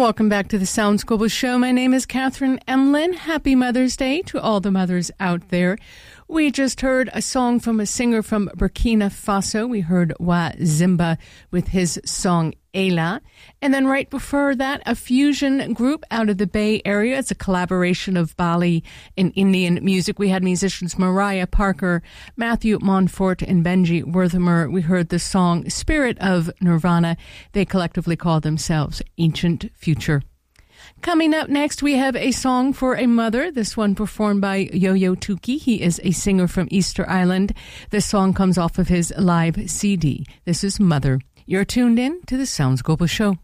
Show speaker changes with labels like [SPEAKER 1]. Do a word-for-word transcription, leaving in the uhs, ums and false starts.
[SPEAKER 1] welcome back to the Sounds Global Show. My name is Catherine Emlyn. Happy Mother's Day to all the mothers out there. We just heard a song from a singer from Burkina Faso. We heard Wa Zimba with his song Ela. And then right before that, a fusion group out of the Bay Area. It's a collaboration of Bali and Indian music. We had musicians Mariah Parker, Matthew Montfort, and Benji Werthimer. We heard the song Spirit of Nirvana. They collectively call themselves Ancient Future. Coming up next, we have a song for a mother. This one performed by Yo-Yo Tuki. He is a singer from Easter Island. This song comes off of his live C D. This is Mother. You're tuned in to the Sounds Global Show.